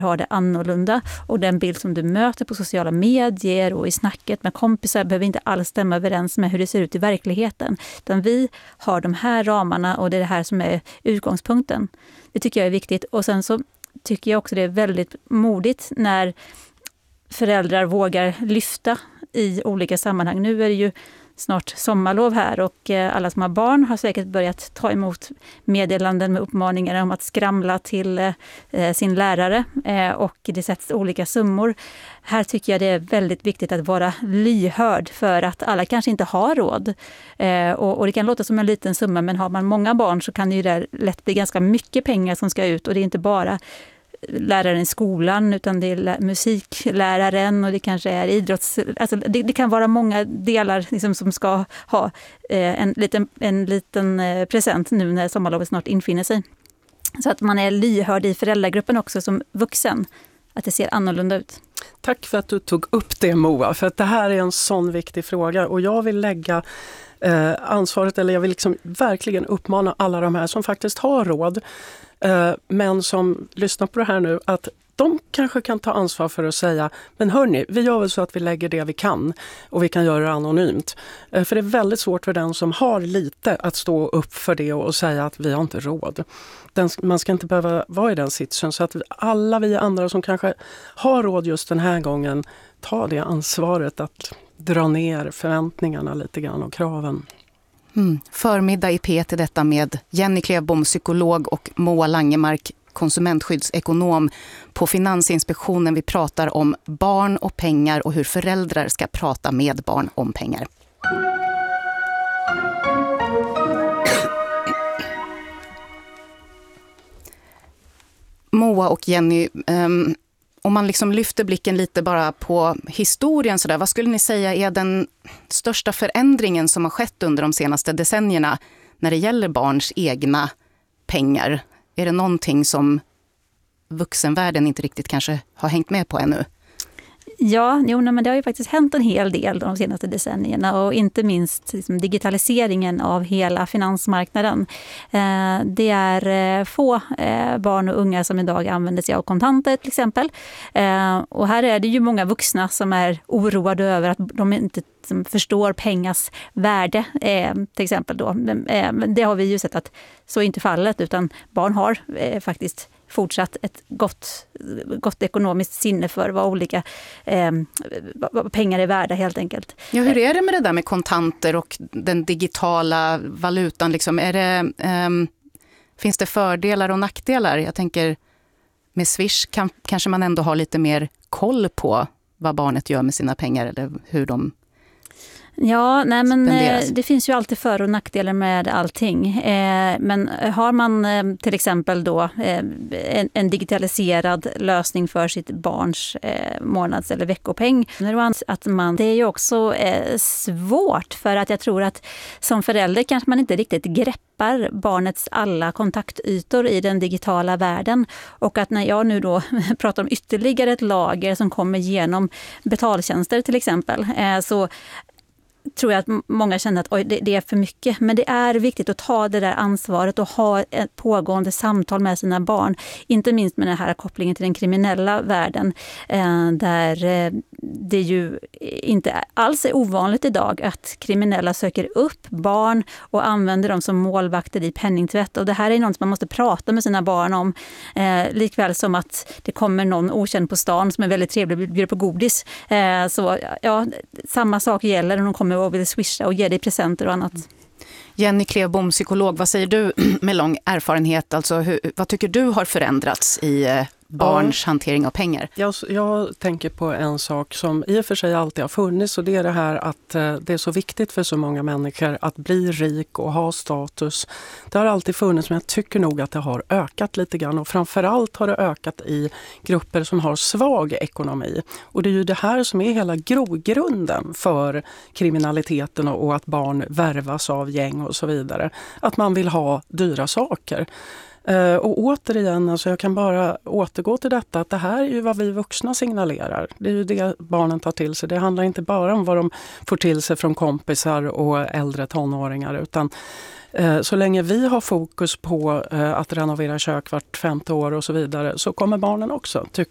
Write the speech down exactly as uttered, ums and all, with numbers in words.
har det annorlunda, och den bild som du möter på sociala medier och i snacket med kompisar behöver inte alls stämma överens med hur det ser ut i verkligheten. Utan vi har de här ramarna och det är det här som är utgångspunkten. Det tycker jag är viktigt. Och sen så tycker jag också det är väldigt modigt när föräldrar vågar lyfta i olika sammanhang. Nu är det ju snart sommarlov här och alla som har barn har säkert börjat ta emot meddelanden med uppmaningar om att skramla till eh, sin lärare eh, och det sätts olika summor. Här tycker jag det är väldigt viktigt att vara lyhörd för att alla kanske inte har råd. Eh, och, och det kan låta som en liten summa, men har man många barn så kan det ju där lätt bli ganska mycket pengar som ska ut, och det är inte bara läraren i skolan utan det är musikläraren och det kanske är idrotts... Alltså det, det kan vara många delar liksom som ska ha eh, en liten, en liten eh, present nu när sommarlovet snart infinner sig. Så att man är lyhörd i föräldragruppen också som vuxen, att det ser annorlunda ut. Tack för att du tog upp det, Moa, för att det här är en sån viktig fråga och jag vill lägga eh, ansvaret, eller jag vill liksom verkligen uppmana alla de här som faktiskt har råd men som lyssnar på det här nu, att de kanske kan ta ansvar för att säga, men hörni, vi gör väl så att vi lägger det vi kan och vi kan göra det anonymt. För det är väldigt svårt för den som har lite att stå upp för det och säga att vi har inte råd. Den, man ska inte behöva vara i den sitsen, så att vi, alla vi andra som kanske har råd just den här gången, tar det ansvaret att dra ner förväntningarna lite grann och kraven. Mm. Förmiddag i P till detta med Jenny Klevbom, psykolog, och Moa Langemark, konsumentskyddsekonom på Finansinspektionen. Vi pratar om barn och pengar och hur föräldrar ska prata med barn om pengar. Moa och Jenny, um, om man liksom lyfter blicken lite bara på historien så där, vad skulle ni säga är den största förändringen som har skett under de senaste decennierna när det gäller barns egna pengar? Är det någonting som vuxenvärlden inte riktigt kanske har hängt med på ännu? Ja, jo, men det har ju faktiskt hänt en hel del de senaste decennierna, och inte minst liksom, digitaliseringen av hela finansmarknaden. Eh, det är eh, få eh, barn och unga som idag använder sig av kontanter till exempel. Eh, och här är det ju många vuxna som är oroade över att de inte som förstår pengars värde eh, till exempel då. Eh, det har vi ju sett att så är inte fallet, utan barn har eh, faktiskt fortsatt ett gott, gott ekonomiskt sinne för vad olika eh, vad pengar är värda helt enkelt. Ja, hur är det med det där med kontanter och den digitala valutan? Liksom? Är det, eh, finns det fördelar och nackdelar? Jag tänker med Swish kan, kanske man ändå har lite mer koll på vad barnet gör med sina pengar eller hur de... Ja, nej men eh, det finns ju alltid för- och nackdelar med allting. Eh, men har man eh, till exempel då eh, en, en digitaliserad lösning för sitt barns eh, månads- eller veckopeng, att man, det är ju också eh, svårt, för att jag tror att som förälder kanske man inte riktigt greppar barnets alla kontaktytor i den digitala världen. Och att när jag nu då pratar om ytterligare ett lager som kommer genom betaltjänster till exempel, eh, så tror jag att många känner att oj, det, det är för mycket. Men det är viktigt att ta det där ansvaret och ha ett pågående samtal med sina barn. Inte minst med den här kopplingen till den kriminella världen. Eh, där eh, det ju inte alls är ovanligt idag att kriminella söker upp barn och använder dem som målvakter i penningtvätt. Och det här är något som man måste prata med sina barn om. Eh, likväl som att det kommer någon okänd på stan som är väldigt trevlig och bjuder på godis. Eh, så ja, samma sak gäller när de kommer och vill swisha och ge dig presenter och annat. Jenny Klevbom, psykolog, vad säger du med lång erfarenhet? Alltså, hur, vad tycker du har förändrats i eh, barns ja. hantering av pengar? Jag, jag tänker på en sak som i och för sig alltid har funnits, och det är det här att eh, det är så viktigt för så många människor att bli rik och ha status. Det har alltid funnits, men jag tycker nog att det har ökat lite grann, och framförallt har det ökat i grupper som har svag ekonomi. Och det är ju det här som är hela grogrunden för kriminaliteten och, och att barn värvas av gäng och så vidare. Att man vill ha dyra saker. Uh, och återigen, alltså jag kan bara återgå till detta, att det här är ju vad vi vuxna signalerar. Det är ju det barnen tar till sig. Det handlar inte bara om vad de får till sig från kompisar och äldre tonåringar, utan uh, så länge vi har fokus på uh, att renovera kök vart femte år och så vidare, så kommer barnen också tycka